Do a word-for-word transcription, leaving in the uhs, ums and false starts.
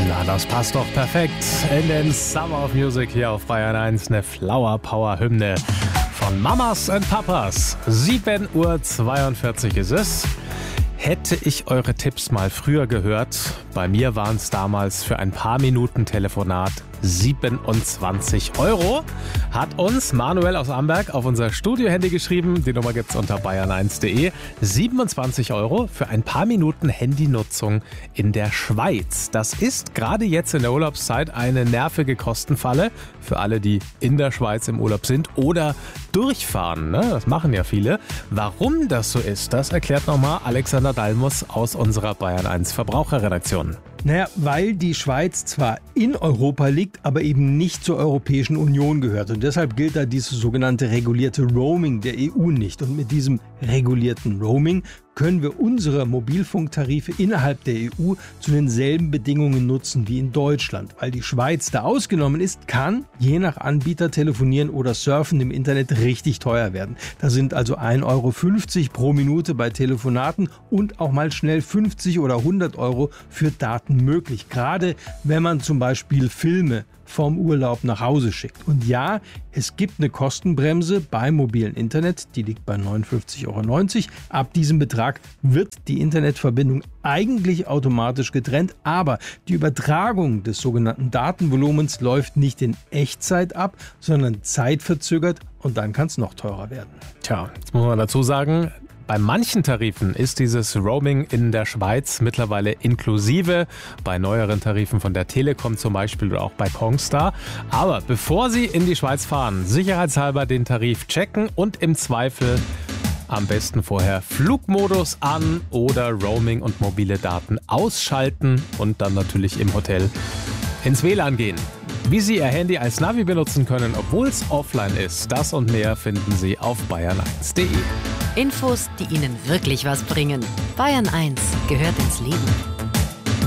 Na, das passt doch perfekt in den Summer of Music hier auf Bayern eins. Eine Flower Power Hymne von Mamas und Papas. sieben Uhr zweiundvierzig ist es. Hätte ich eure Tipps mal früher gehört, bei mir waren es damals für ein paar Minuten Telefonat siebenundzwanzig Euro, hat uns Manuel aus Amberg auf unser Studio-Handy geschrieben. Die Nummer gibt's unter bayern eins punkt de. siebenundzwanzig Euro für ein paar Minuten Handynutzung in der Schweiz. Das ist gerade jetzt in der Urlaubszeit eine nervige Kostenfalle für alle, die in der Schweiz im Urlaub sind oder durchfahren. Ne? Das machen ja viele. Warum das so ist, das erklärt nochmal Alexander Dalmus aus unserer Bayern eins Verbraucherredaktion. Naja, weil die Schweiz zwar in Europa liegt, aber eben nicht zur Europäischen Union gehört. Und deshalb gilt da dieses sogenannte regulierte Roaming der E U nicht. Und mit diesem regulierten Roaming können wir unsere Mobilfunktarife innerhalb der E U zu denselben Bedingungen nutzen wie in Deutschland. Weil die Schweiz da ausgenommen ist, kann je nach Anbieter telefonieren oder surfen im Internet richtig teuer werden. Da sind also ein Euro fünfzig pro Minute bei Telefonaten und auch mal schnell fünfzig oder hundert Euro für Daten möglich. Gerade wenn man zum Beispiel Filme vom Urlaub nach Hause schickt. Und ja, es gibt eine Kostenbremse beim mobilen Internet, die liegt bei neunundfünfzig Euro neunzig. Ab diesem Betrag wird die Internetverbindung eigentlich automatisch getrennt, aber die Übertragung des sogenannten Datenvolumens läuft nicht in Echtzeit ab, sondern zeitverzögert und dann kann es noch teurer werden. Tja, jetzt muss man dazu sagen, bei manchen Tarifen ist dieses Roaming in der Schweiz mittlerweile inklusive, bei neueren Tarifen von der Telekom zum Beispiel oder auch bei Congstar. Aber bevor Sie in die Schweiz fahren, sicherheitshalber den Tarif checken und im Zweifel am besten vorher Flugmodus an oder Roaming und mobile Daten ausschalten und dann natürlich im Hotel ins W L A N gehen. Wie Sie Ihr Handy als Navi benutzen können, obwohl es offline ist, das und mehr finden Sie auf bayern eins punkt de. Infos, die Ihnen wirklich was bringen. Bayern eins gehört ins Leben.